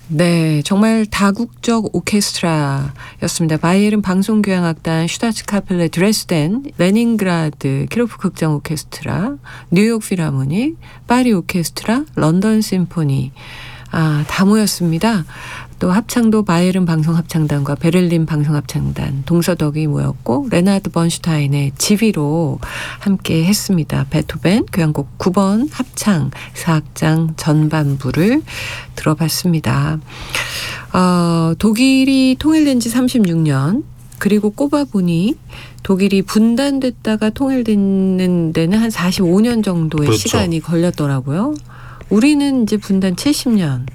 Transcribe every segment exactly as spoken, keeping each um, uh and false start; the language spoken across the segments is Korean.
네, 정말 다국적 오케스트라였습니다. 바이에른 방송교향악단, 슈타츠카펠레 드레스덴, 레닌그라드 키로프 극장 오케스트라, 뉴욕 필하모닉, 파리 오케스트라, 런던 심포니. 아, 다 모였습니다. 또 합창도 바이에른 방송합창단과 베를린 방송합창단, 동서덕이 모였고 레나드 번슈타인의 지휘로 함께 했습니다. 베토벤 교향곡 구 번 합창 사악장 전반부를 들어봤습니다. 어, 독일이 통일된 지 삼십육 년, 그리고 꼽아보니 독일이 분단됐다가 통일되는 데는 한 사십오 년 정도의 그렇죠. 시간이 걸렸더라고요. 우리는 이제 분단 칠십 년.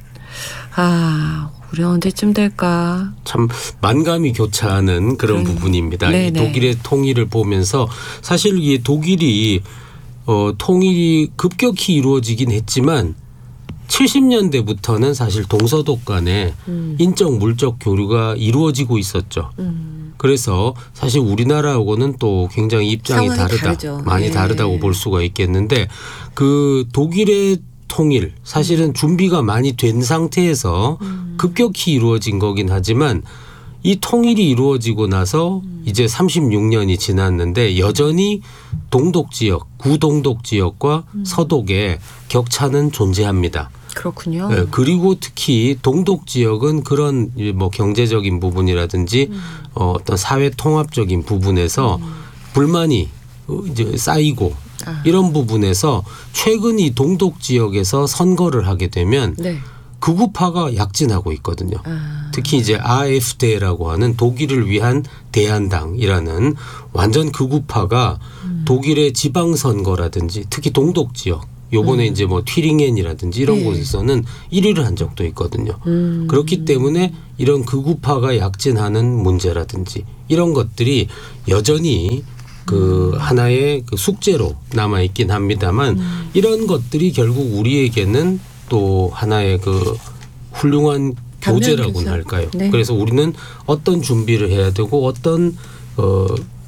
아, 우리 언제쯤 될까? 참 만감이 교차하는 그런 음. 부분입니다. 이 네네. 독일의 통일을 보면서 사실 이 독일이 어, 통일이 급격히 이루어지긴 했지만 칠십 년대부터는 사실 동서독 간에 음. 인적 물적 교류가 이루어지고 있었죠. 음. 그래서 사실 우리나라하고는 또 굉장히 입장이 상황이 다르다. 다르죠. 많이 예. 다르다고 볼 수가 있겠는데 그 독일의 통일 사실은 준비가 많이 된 상태에서 음. 급격히 이루어진 거긴 하지만 이 통일이 이루어지고 나서 음. 이제 삼십육 년이 지났는데 여전히 동독 지역, 구동독 지역과 음. 서독의 격차는 존재합니다. 그렇군요. 네, 그리고 특히 동독 지역은 그런 뭐 경제적인 부분이라든지 음. 어, 어떤 사회 통합적인 부분에서 음. 불만이 이제 쌓이고 아. 이런 부분에서 최근 이 동독 지역에서 선거를 하게 되면 네. 극우파가 약진하고 있거든요. 아. 특히 이제 아에프디라고 하는 독일을 위한 대한당이라는 완전 극우파가 음. 독일의 지방선거라든지 특히 동독 지역 요번에 음. 이제 뭐 튀링헨이라든지 이런 네. 곳에서는 일 위를 한 적도 있거든요. 음. 그렇기 때문에 이런 극우파가 약진하는 문제라든지 이런 것들이 여전히 그 음. 하나의 그 숙제로 남아 있긴 합니다만 음. 이런 것들이 결국 우리에게는 또 하나의 그 훌륭한 교재라고나 교사? 할까요? 네. 그래서 우리는 어떤 준비를 해야 되고 어떤 어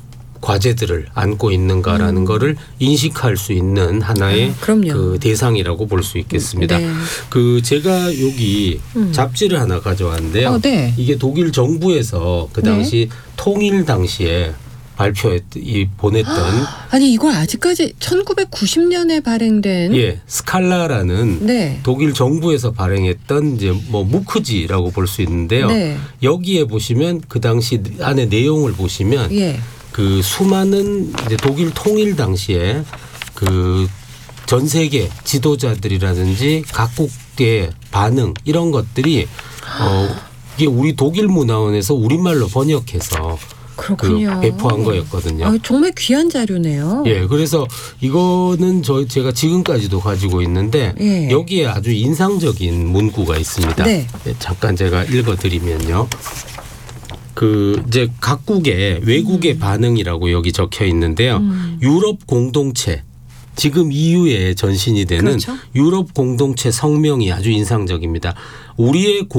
과제들을 안고 있는가라는 음. 거를 인식할 수 있는 하나의 아, 그럼요. 그 대상이라고 볼 수 있겠습니다. 네. 그 제가 여기 음. 잡지를 하나 가져왔는데요. 어, 네. 이게 독일 정부에서 그 당시 통일 당시에 발표했 이 보냈던 아니 이걸 아직까지 천구백구십 년에 발행된 예 스칼라라는 네. 독일 정부에서 발행했던 이제 뭐 무크지라고 볼 수 있는데요. 네. 여기에 보시면 그 당시 안에 내용을 보시면 예. 그 수많은 이제 독일 통일 당시에 그 전 세계 지도자들이라든지 각국의 반응 이런 것들이 어 이게 우리 독일 문화원에서 우리말로 번역해서 그렇군요. 그 배포한 거였거든요. 아, 정말 귀한 자료네요. 예, 그래서 이거는 저 제가 지금까지도 가지고 있는데 예. 여기에 아주 인상적인 문구가 있습니다. 네. 예, 잠깐 제가 읽어드리면요. 그 이제 각국의 외국의 음. 반응이라고 여기 적혀 있는데요. 음. 유럽 공동체. 지금 이유의 전신이 되는 그렇죠. 유럽 공동체 성명이 아주 인상적입니다. 우리의